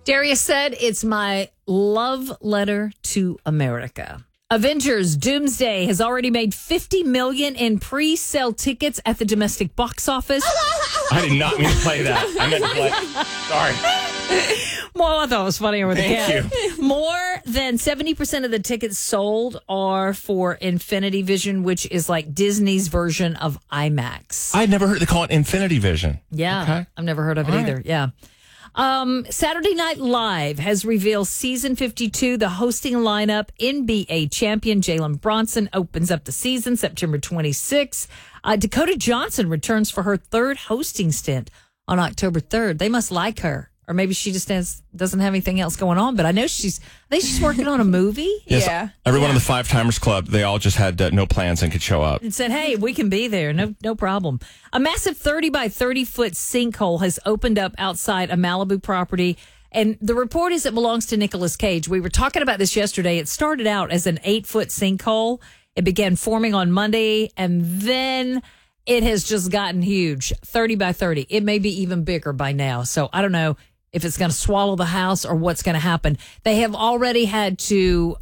Darius said, it's my love letter to America. Avengers Doomsday has already made $50 million in pre-sale tickets at the domestic box office. I did not mean to play that. I meant to play. Sorry. Well, I thought it was funnier with the cat. Thank you. More than 70% of the tickets sold are for Infinity Vision, which is like Disney's version of IMAX. I'd never heard they call it Infinity Vision. Yeah, Okay. I've never heard of it All either. right. Yeah. Saturday Night Live has revealed season 52. The hosting lineup, NBA champion Jalen Bronson opens up the season September 26th. Dakota Johnson returns for her third hosting stint on October 3rd. They must like her. Or maybe she just doesn't have anything else going on. But I think she's working on a movie. Yes, Yeah. everyone in the Five Timers Club, they all just had no plans and could show up. And said, hey, we can be there. No problem. A massive 30 by 30 foot sinkhole has opened up outside a Malibu property. And the report is it belongs to Nicolas Cage. We were talking about this yesterday. It started out as an 8-foot sinkhole. It began forming on Monday, and then it has just gotten huge, 30 by 30. It may be even bigger by now. So I don't know if it's going to swallow the house or what's going to happen. They have already had to,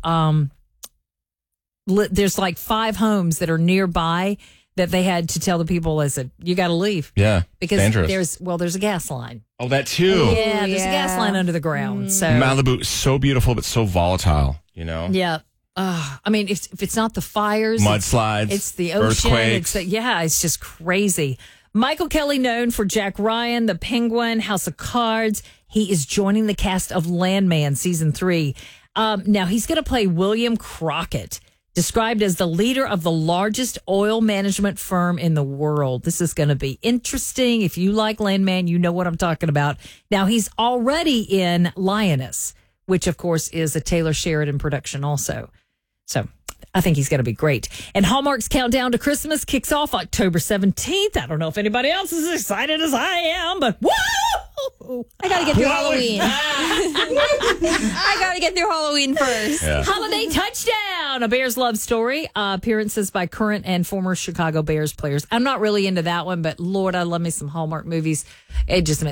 there's like 5 homes that are nearby that they had to tell the people, you got to leave. Yeah, Because dangerous. there's a gas line. Oh, that too. Yeah, there's a gas yeah. line under the ground. So Malibu is so beautiful, but so volatile, you know? yeah. I mean, if it's not the fires, Mudslides, it's the ocean. earthquakes. It's just crazy. Michael Kelly, known for Jack Ryan, The Penguin, House of Cards, he is joining the cast of Landman season 3. Now he's going to play William Crockett, described as the leader of the largest oil management firm in the world. This is going to be interesting. If you like Landman, you know what I'm talking about. Now he's already in Lioness, which of course is a Taylor Sheridan production also. So I think he's going to be great. And Hallmark's Countdown to Christmas kicks off October 17th. I don't know if anybody else is as excited as I am, but whoa! I gotta get through Halloween. I gotta get through Halloween first. Yeah. Holiday touchdown, a Bears love story. Appearances by current and former Chicago Bears players. I'm not really into that one, but Lord, I love me some Hallmark movies. It just